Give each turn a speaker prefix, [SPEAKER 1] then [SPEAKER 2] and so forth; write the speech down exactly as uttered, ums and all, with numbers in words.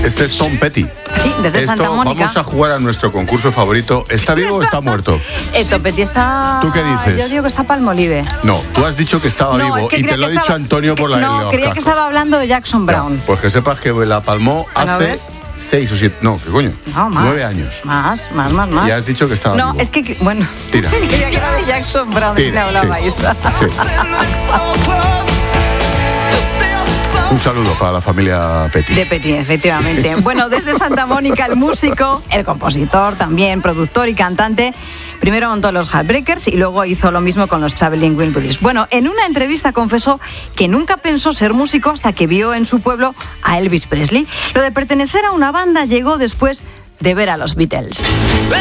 [SPEAKER 1] Este es Tom Petty.
[SPEAKER 2] Sí, desde
[SPEAKER 1] Esto,
[SPEAKER 2] Santa Mónica.
[SPEAKER 1] Vamos a jugar a nuestro concurso favorito. ¿Está vivo o está muerto?
[SPEAKER 2] Eh, Tom Petty está...
[SPEAKER 1] ¿Tú qué dices?
[SPEAKER 2] Yo digo que está Palmolive.
[SPEAKER 1] No, tú has dicho que estaba
[SPEAKER 2] No,
[SPEAKER 1] vivo
[SPEAKER 2] es que
[SPEAKER 1] y
[SPEAKER 2] creía
[SPEAKER 1] te lo ha
[SPEAKER 2] que
[SPEAKER 1] dicho
[SPEAKER 2] estaba-
[SPEAKER 1] Antonio por la
[SPEAKER 2] No,
[SPEAKER 1] los
[SPEAKER 2] creía que
[SPEAKER 1] cascos.
[SPEAKER 2] estaba hablando de Jackson Brown.
[SPEAKER 1] Ya, pues que sepas que la palmó
[SPEAKER 2] ¿Ah, no
[SPEAKER 1] hace
[SPEAKER 2] ves?
[SPEAKER 1] seis o siete... No, ¿qué coño?
[SPEAKER 2] No, más.
[SPEAKER 1] Nueve años.
[SPEAKER 2] Más, más, más, más.
[SPEAKER 1] Y has dicho que estaba
[SPEAKER 2] No,
[SPEAKER 1] vivo.
[SPEAKER 2] es que, bueno...
[SPEAKER 1] Tira.
[SPEAKER 2] Creía que era de Jackson Brown, de que le
[SPEAKER 1] Tira,
[SPEAKER 2] hablabais.
[SPEAKER 1] sí, sí. Un saludo para la familia Petty.
[SPEAKER 2] De Petty, efectivamente. Bueno, desde Santa Mónica, el músico, el compositor también, productor y cantante, primero montó los Heartbreakers y luego hizo lo mismo con los Traveling Wilburys. Bueno, en una entrevista confesó que nunca pensó ser músico hasta que vio en su pueblo a Elvis Presley. Lo de pertenecer a una banda llegó después de ver a los Beatles.